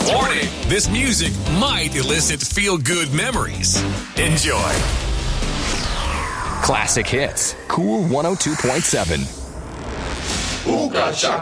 Warning, this music might elicit feel-good memories. Enjoy. Classic hits. Cool 102.7. Ooga